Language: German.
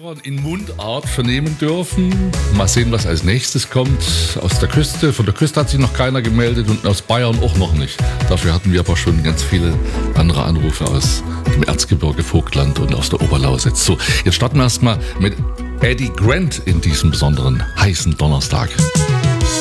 Hörern in Mundart vernehmen dürfen. Mal sehen, was als nächstes kommt. Aus der Küste, von der Küste hat sich noch keiner gemeldet und aus Bayern auch noch nicht. Dafür hatten wir aber schon ganz viele andere Anrufe aus dem Erzgebirge, Vogtland und aus der Oberlausitz. So, jetzt starten wir erstmal mit Eddie Grant in diesem besonderen heißen Donnerstag.